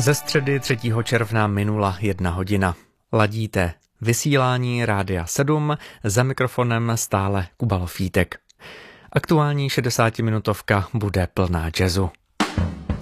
Ze středy 3. června minula 1 hodina. Ladíte vysílání Rádia 7, za mikrofonem stále Kuba Lofítek. Aktuální 60-minutovka bude plná jazzu.